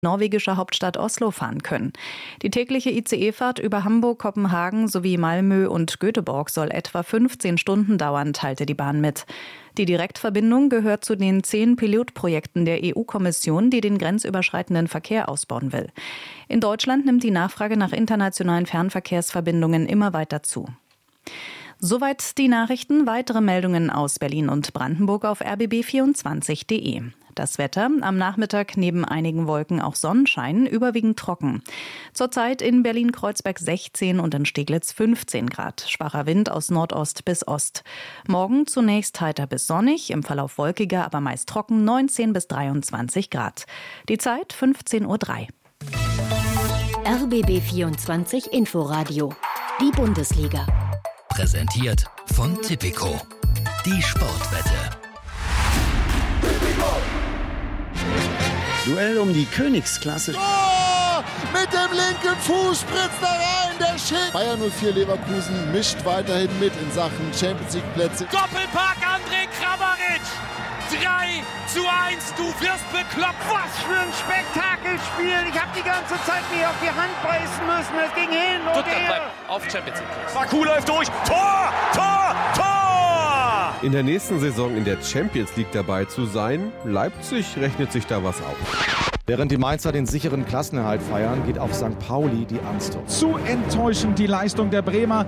norwegische Hauptstadt Oslo fahren können. Die tägliche ICE-Fahrt über Hamburg, Kopenhagen sowie Malmö und Göteborg soll etwa 15 Stunden dauern, teilte die Bahn mit. Die Direktverbindung gehört zu den 10 Pilotprojekten der EU-Kommission, die den grenzüberschreitenden Verkehr ausbauen will. In Deutschland nimmt die Nachfrage nach internationalen Fernverkehrsverbindungen immer weiter zu. Soweit die Nachrichten. Weitere Meldungen aus Berlin und Brandenburg auf rbb24.de. Das Wetter: am Nachmittag neben einigen Wolken auch Sonnenschein, überwiegend trocken. Zurzeit in Berlin-Kreuzberg 16 und in Steglitz 15 Grad. Schwacher Wind aus Nordost bis Ost. Morgen zunächst heiter bis sonnig, im Verlauf wolkiger, aber meist trocken 19 bis 23 Grad. Die Zeit 15:03 Uhr. RBB24 Inforadio. Die Bundesliga. Präsentiert von Tipico. Die Sportwette. Duell um die Königsklasse. Oh, mit dem linken Fuß spritzt er rein, der Schick. Bayer 04 Leverkusen mischt weiterhin mit in Sachen Champions League Plätze. Doppelpack André Kramaric. 3:1, du wirst bekloppt. Was für ein Spektakelspiel. Ich habe die ganze Zeit mir auf die Hand beißen müssen. Es ging hin und her. Auf Champions League. Baku läuft durch. Tor, Tor, Tor! In der nächsten Saison in der Champions League dabei zu sein, Leipzig rechnet sich da was auf. Während die Mainzer den sicheren Klassenerhalt feiern, geht auf St. Pauli die Angst hoch. Zu enttäuschend die Leistung der Bremer.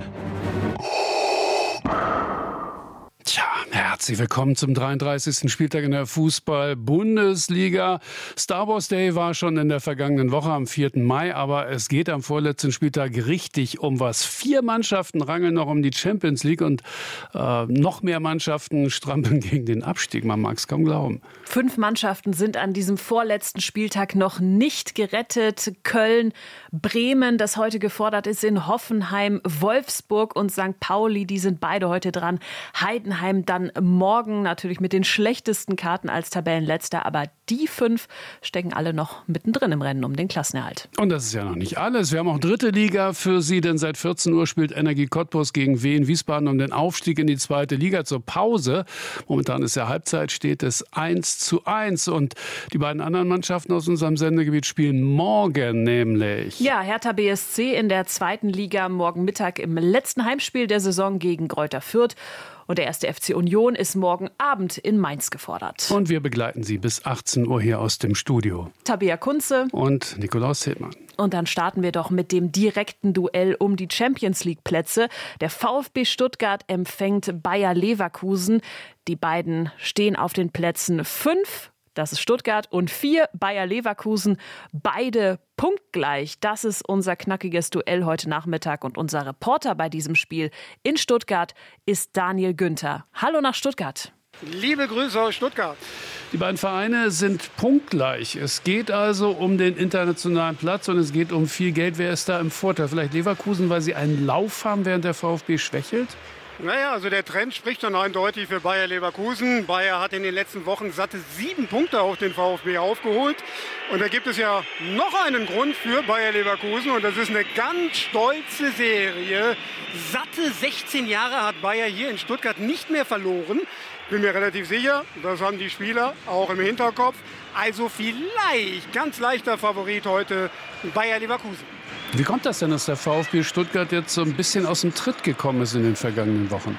Tja, herzlich willkommen zum 33. Spieltag in der Fußball-Bundesliga. Star Wars Day war schon in der vergangenen Woche am 4. Mai, aber es geht am vorletzten Spieltag richtig um was. 4 Mannschaften rangeln noch um die Champions League und noch mehr Mannschaften strampeln gegen den Abstieg. Man mag es kaum glauben. 5 Mannschaften sind an diesem vorletzten Spieltag noch nicht gerettet. Köln, Bremen, das heute gefordert ist, in Hoffenheim, Wolfsburg und St. Pauli, die sind beide heute dran. Heidenheim dann morgen, natürlich mit den schlechtesten Karten als Tabellenletzter, aber die 5 stecken alle noch mittendrin im Rennen um den Klassenerhalt. Und das ist ja noch nicht alles. Wir haben auch dritte Liga für Sie, denn seit 14 Uhr spielt Energie Cottbus gegen Wien Wiesbaden um den Aufstieg in die zweite Liga zur Pause. Momentan ist ja Halbzeit, steht es 1:1 und die beiden anderen Mannschaften aus unserem Sendegebiet spielen morgen nämlich. Ja, Hertha BSC in der zweiten Liga morgen Mittag im letzten Heimspiel der Saison gegen Greuther Fürth. Und der 1. FC Union ist morgen Abend in Mainz gefordert. Und wir begleiten Sie bis 18 Uhr hier aus dem Studio. Tabea Kunze und Nikolaus Hildmann. Und dann starten wir doch mit dem direkten Duell um die Champions League Plätze. Der VfB Stuttgart empfängt Bayer Leverkusen. Die beiden stehen auf den Plätzen 5. Das ist Stuttgart und 4 Bayer Leverkusen, beide punktgleich. Das ist unser knackiges Duell heute Nachmittag und unser Reporter bei diesem Spiel in Stuttgart ist Daniel Günther. Hallo nach Stuttgart. Liebe Grüße aus Stuttgart. Die beiden Vereine sind punktgleich. Es geht also um den internationalen Platz und es geht um viel Geld. Wer ist da im Vorteil? Vielleicht Leverkusen, weil sie einen Lauf haben, während der VfB schwächelt? Naja, also der Trend spricht schon eindeutig für Bayer Leverkusen. Bayer hat in den letzten Wochen satte 7 Punkte auf den VfB aufgeholt. Und da gibt es ja noch einen Grund für Bayer Leverkusen und das ist eine ganz stolze Serie. Satte 16 Jahre hat Bayer hier in Stuttgart nicht mehr verloren. Bin mir relativ sicher, das haben die Spieler auch im Hinterkopf. Also vielleicht ganz leichter Favorit heute Bayer Leverkusen. Wie kommt das denn, dass der VfB Stuttgart jetzt so ein bisschen aus dem Tritt gekommen ist in den vergangenen Wochen?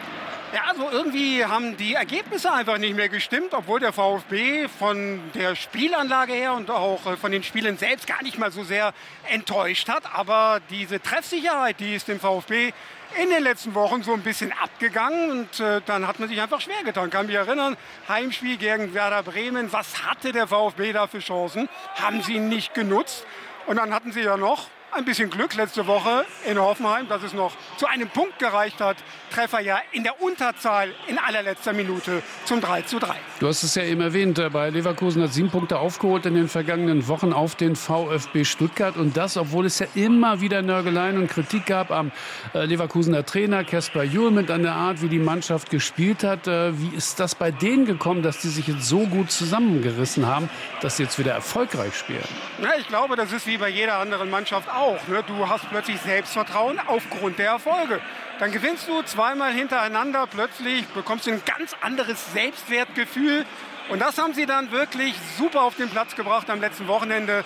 Ja, also irgendwie haben die Ergebnisse einfach nicht mehr gestimmt, obwohl der VfB von der Spielanlage her und auch von den Spielen selbst gar nicht mal so sehr enttäuscht hat. Aber diese Treffsicherheit, die ist dem VfB in den letzten Wochen so ein bisschen abgegangen und dann hat man sich einfach schwer getan. Kann mich erinnern, Heimspiel gegen Werder Bremen, was hatte der VfB da für Chancen? Haben sie nicht genutzt. Und dann hatten sie ja noch ein bisschen Glück letzte Woche in Hoffenheim, dass es noch zu einem Punkt gereicht hat. Treffer ja in der Unterzahl in allerletzter Minute zum 3:3. Du hast es ja eben erwähnt, Bayer Leverkusen hat 7 Punkte aufgeholt in den vergangenen Wochen auf den VfB Stuttgart. Und das, obwohl es ja immer wieder Nörgeleien und Kritik gab am Leverkusener Trainer Kasper Juhl mit an der Art, wie die Mannschaft gespielt hat. Wie ist das bei denen gekommen, dass die sich jetzt so gut zusammengerissen haben, dass sie jetzt wieder erfolgreich spielen? Ja, ich glaube, das ist wie bei jeder anderen Mannschaft auch. Ne? Du hast plötzlich Selbstvertrauen aufgrund der Erfolge. Dann gewinnst du zweimal hintereinander, plötzlich bekommst du ein ganz anderes Selbstwertgefühl. Und das haben sie dann wirklich super auf den Platz gebracht am letzten Wochenende.